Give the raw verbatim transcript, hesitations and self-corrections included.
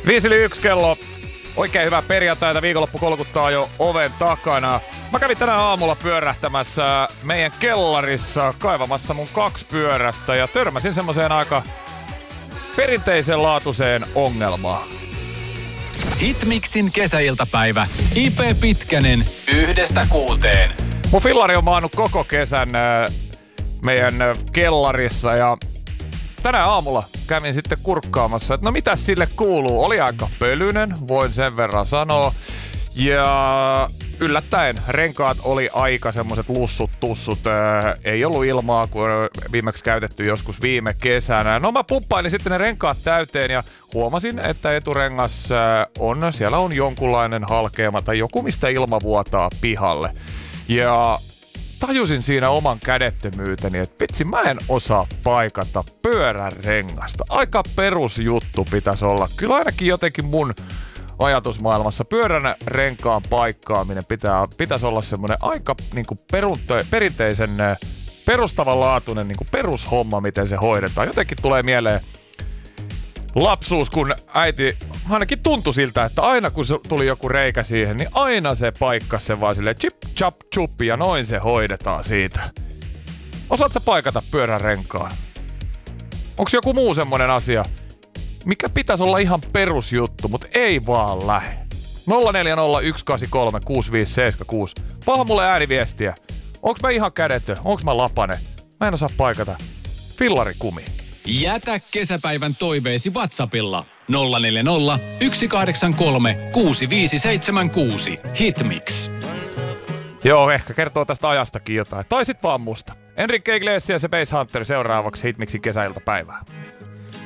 Viisi yli yksi kello. Oikein hyvää perjantaita. Viikonloppu kolkuttaa jo oven takana. Mä kävin tänään aamulla pyörähtämässä meidän kellarissa kaivamassa mun kaksi pyörästä ja törmäsin semmoiseen aika perinteisen laatuiseen ongelmaan. Hitmixin kesäiltapäivä. I P Pitkänen yhdestä kuuteen. Mun fillari on maannut koko kesän meidän kellarissa ja tänään aamulla kävin sitten kurkkaamassa, että no mitäs sille kuuluu. Oli aika pölyinen, voin sen verran sanoa. Ja yllättäen renkaat oli aika semmoset lussut tussut. Ää, ei ollut ilmaa, kun viimeksi käytetty joskus viime kesänä. No mä pumppailin sitten ne renkaat täyteen ja huomasin, että eturengas ää, on, siellä on jonkunlainen halkeama tai joku, mistä ilma vuotaa pihalle. Ja tajusin siinä oman kädettömyyteni, että vitsi, mä en osaa paikata pyörän rengasta. Aika perusjuttu pitäisi olla. Kyllä ainakin jotenkin mun ajatusmaailmassa pyörän renkaan paikkaaminen pitää, pitäisi olla semmoinen aika niinku perunte, perinteisen perustavanlaatuinen niinku perushomma, miten se hoidetaan. Jotenkin tulee mieleen lapsuus, kun äiti ainakin tuntui siltä, että aina kun tuli joku reikä siihen, niin aina se paikkasi se vaan silleen chip, chap, chuppi ja noin se hoidetaan siitä. Osaatko sä paikata pyörän renkaan? Onks joku muu semmonen asia, mikä pitäisi olla ihan perusjuttu, mutta ei vaan lähe? nolla neljä nolla yksi kahdeksan kolme kuusi viisi seitsemän kuusi. Paha mulle ääniviestiä. Onks mä ihan kädetön? Onks mä lapane? Mä en osaa paikata. Fillarikumi. Jätä kesäpäivän toiveesi WhatsAppilla nolla neljä nolla yksi kahdeksan kolme kuusi viisi seitsemän kuusi. Hitmix. Joo, ehkä kertoo tästä ajastakin jotain. Tai sit vaan musta. Enrique Iglesias ja Bass Hunter seuraavaksi Hitmixin kesäiltapäivää.